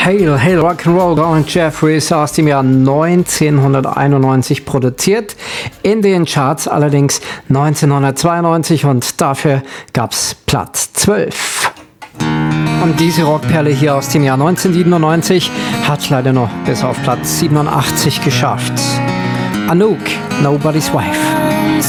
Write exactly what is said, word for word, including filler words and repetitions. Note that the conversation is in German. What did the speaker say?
Hail, Hail Rock'n'Roll, Colin Jeffries aus dem Jahr neunzehnhunderteinundneunzig produziert, in den Charts allerdings neunzehnhundertzweiundneunzig und dafür gab's Platz zwölf. Und diese Rockperle hier aus dem Jahr neunzehnhundertsiebenundneunzig hat leider noch bis auf Platz siebenundachtzig geschafft. Anouk, Nobody's Wife.